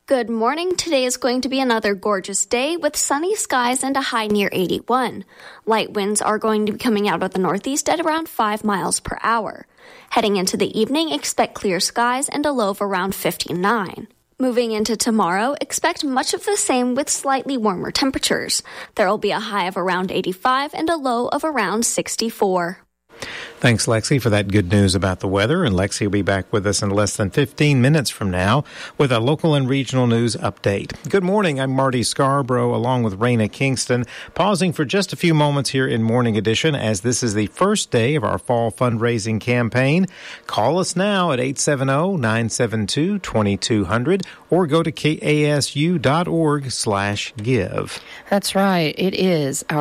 Good morning. Today is going to be another gorgeous day with sunny skies and a high near 81. Light winds are going to be coming out of the northeast at around 5 miles per hour. Heading into the evening, expect clear skies and a low of around 59. Moving into tomorrow, expect much of the same with slightly warmer temperatures. There will be a high of around 85 and a low of around 64. Thanks, Lexi, for that good news about the weather. And Lexi will be back with us in less than 15 minutes from now with a local and regional news update. Good morning. I'm Marty Scarborough along with Raina Kingston, pausing for just a few moments here in Morning Edition as this is the first day of our fall fundraising campaign. Call us now at 870-972-2200 or go to kasu.org/give. That's right. It is our